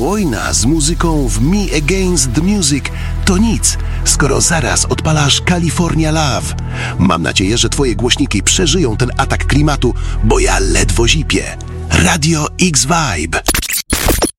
wojna z muzyką w Me Against the Music to nic, skoro zaraz odpalasz California Love. Mam nadzieję, że twoje głośniki przeżyją ten atak klimatu, bo ja ledwo zipię. Radio X Vibe.